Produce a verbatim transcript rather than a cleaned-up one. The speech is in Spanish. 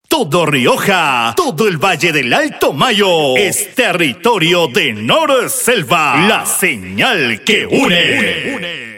Todo Rioja, todo el Valle del Alto Mayo es territorio de Nor Selva, la señal que une. une, une.